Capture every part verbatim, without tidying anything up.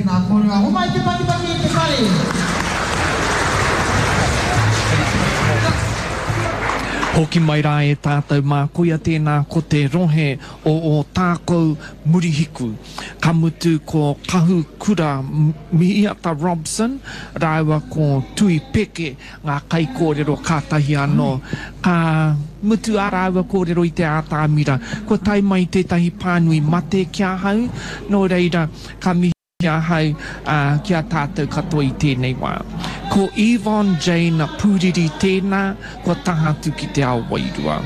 ngā kōrua. O mai te paki paki te whare. Hoki mai rā e tātou mā koia tēnā ko te rohe o o tākou murihiku. Ka mutu ko kahu kura Mihiata Robson, rāua ko Tui Peke, ngā kai kōrero kātahi anō. Ka mutu a rāua kōrero i te ātāmira. Ko tai mai tētahi pānui mate kia hau, nō reira ka mihi kia hau uh, kia tātou katoa i tēnei wā. Ko Yvonne Jane Pūriri tēnā, ko tahatu ki te ao wairua.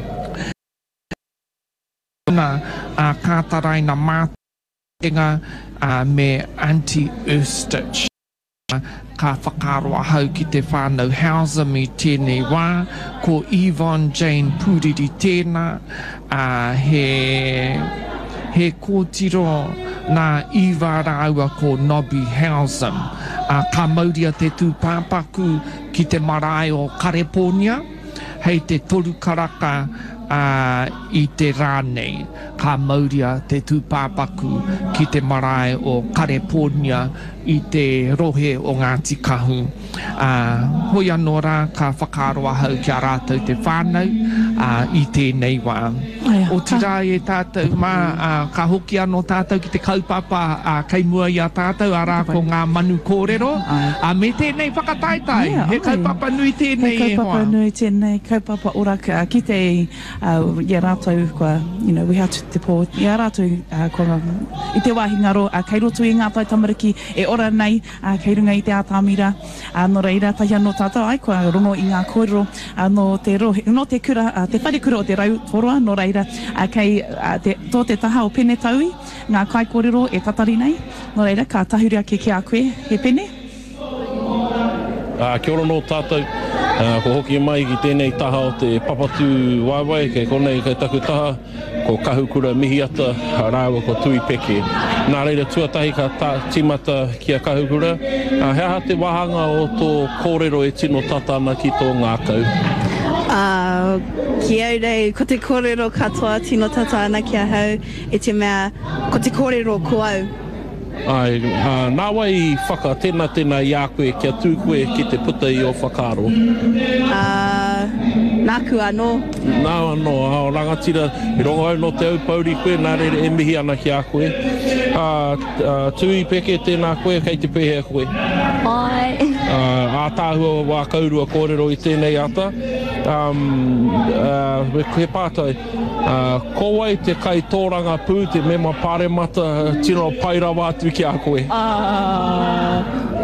Nā uh, kātaraina mātenga uh, me Auntie Erstich. Ka whakaroa hau ki te whānau hausa mi tēnei wā. Ko Yvonne Jane Pūriri tēnā, uh, he, he kōtiro nā iwa rāua ko Nobby Hausen. Uh, ka mauria te tūpāpaku ki te marae o Kareponia, hei te toru karaka uh, i te rānei. Ka mauria te tūpāpaku ki te marae o Kareponia i te rohe o Ngāti Kahu. Uh, hoi anō rā ka whakaroa hau ki a rātou te whānau uh, i tēnei wā. O tira e tātou mā, uh, ka hoki anō tātou ki te kaupapa uh, kei mua i a tātou a rā ko ngā manu kōrero. Uh, me tēnei whakataitai, yeah, he kaupapa nui tēnei he kaupapa e nui tēnei, kaupapa ora uh, ki te uh, i a rātou kua, you know, we have te pō, i a rātou uh, kua, i te wāhi ngaro, uh, kei roto i ngā tai tamariki e ora nei, uh, kei runga i te ātāmira, uh, no reira, tahi anō tātou ai, kua rongo i ngā kōrero, uh, no te rohe, no te kura, uh, te whare kura o te rau toroa, no reira, uh, kei uh, te, tō te taha o pene taui, ngā kai kōrero e tatari nei, no reira, ka tahuria ke ki a koe, he pene? Uh, kia ora no tātou, uh, ko hoki mai ki tēnei taha o te papatū waiwai, kei konei kei taku taha, ko kahukura Mihiata rāua ko Tui Peke. Nā reira tuatahi ka tā, timata ki a kahukura, uh, hea te wahanga o tō kōrero e tino tatana ki tō ngākau. Uh, ki au rei, ko te kōrero katoa tino tatana ki a hau, e te mea, ko te kōrero ko au. Ai, uh, nā wai whaka tēnā tēnā i a koe kia tū koe ki te puta i o whakaro. Uh, nāku anō. Nā anō, hao rangatira, i rongo au no te au pauri koe, nā reire e mihi ana ki a koe. Uh, uh, Tui Peke tēnā koe, kei te pēhea koe. Ai. Uh, a tāhua wā kaurua kōrero i tēnei ata. Um, uh, he pātai, uh, kowai te kai tōranga pū, te mema pāre mata, tino paira wātu ki a koe. Ah,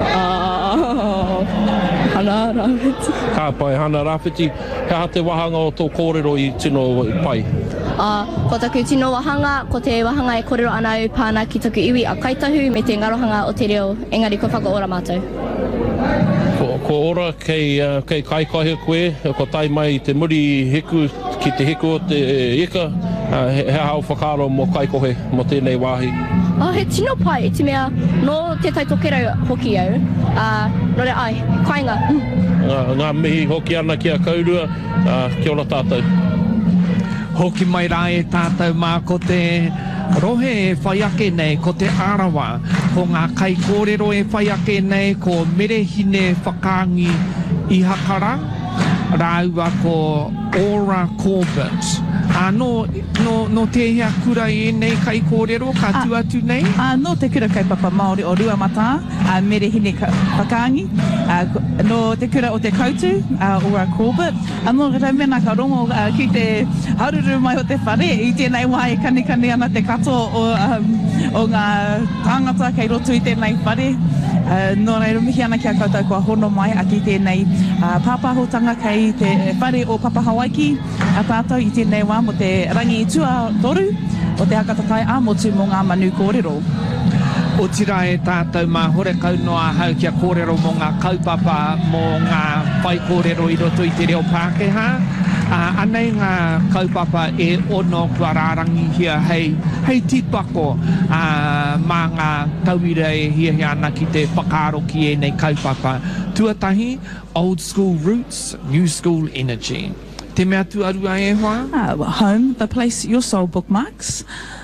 ah, hana rāwhiti. Ka pai, hana rāwhiti, hea te wahanga o tō kōrero i tino pai. Uh, ko taku tino wahanga, ko te wahanga e kōrero ana au pāna ki taku iwi a kaitahu me te ngarohanga o te reo, engari ko whakaora mātou. Ko, ko ora kei, uh, kei kaikahi koe, ko tai mai te muri hiku ki te hiku o te ika, uh, he, he hao whakaro mo kaikohe mo tēnei wāhi. Oh, he tino pai, te mea, no te taitokerau hoki au, uh, no re ai, kainga. Uh, ngā mihi hoki ana ki a kaurua, uh, kia ora tātou. Hoki mai rā e tātou mā ko te rohe e whai ake nei, ko te arawa, ko ngā kai kōrero e whai ake nei, ko merehine whakaangi i hakara, rāua ko Aura Corbett. Uh, no, no, no te hea kura e nei kai kōrero, ka tu atu nei? Uh, no te kura kaupapa Māori o Ruamata, uh, merehine whakaangi, uh, no te kura o te kautu, uh, Aura Corbett. Uh, no rei mena ka rongo uh, ki te haruru mai o te whare, i tēnei wā e kani kani ana te kato o, um, o ngā tāngata kei roto i tēnei whare. Uh, no reiro mihi ana kia koutou kua hono mai a ki tēnei uh, pāpahotanga kei te whare o Papa Hawaiki a tātou i tēnei wā mo te rangi tua toru o te hakatakai a motu mo ngā manu kōrero. O tira e tātou mā hore kaunoa hau kia kōrero mo ngā kaupapa mo ngā whai kōrero i roto i te reo Pākehā. Uh, anei ngā kaupapa e ono kua rārangi hia hei, hei tipako uh, mā ngā tauira e hia hia ana ki te whakaaro ki e nei kaupapa. Tuatahi, old school roots, new school energy. Te mea tu arua e hoa? Uh, home, the place your soul bookmarks.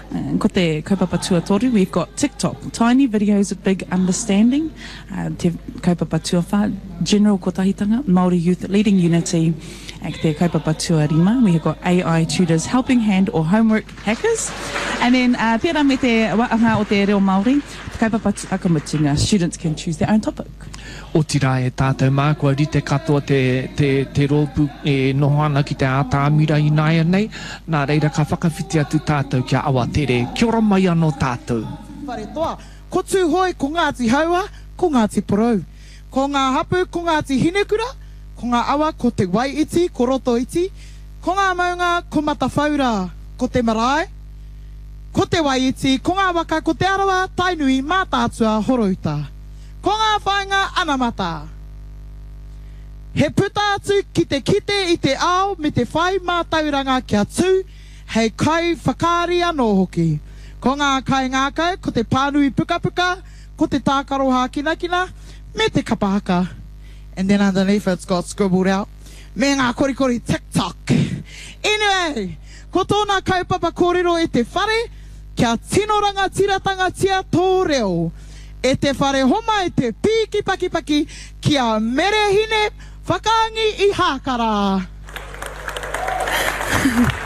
Uh, ko te kaupapa tuatori, we've got TikTok, tiny videos of big understanding. Uh, te kaupapa tuawha, general kotahitanga, Māori youth leading unity. Uh, te kaupapa tuarima, we have got A I tutors, helping hand or homework hackers. And then uh, pēra me te waanga o te reo Māori, kaupapa akamutinga, students can choose their own topic. O tira e tātou mākua rite katoa te, te, te rōpu e noho ana ki te ātāmira i nāia nei. Nā reira ka whakawhiti atu tātou kia awa tere. Kia ora mai anō tātou. Whare toa, ko tū hoi ko Ngāti Haua, ko Ngāti Porou. Ko ngā hapu, ko Ngāti Hinekura, ko ngā awa, ko te wai iti, ko roto iti. Ko ngā maunga, ko Matawhaura, ko te marae. Ko te wai iti, ko ngā waka, ko te arawa, tainui, mātātua, horouta. Ko ngā whainga anamata. He puta atu ki te kite i te ao me te whai mātauranga kia tū, hei kai whakaari anō hoki. Ko ngā kai ngākai, ko te pānui puka puka, ko te tākaroha kinakina, me te kapahaka. And then underneath it's got scribbled out, me ngā korikori TikTok. Anyway, ko tōna kaupapa kōrero e te whare, kia tinoranga tiratanga tia tō reo. E te whare homa e te pīki paki paki kia merehine whakaangi i hākara.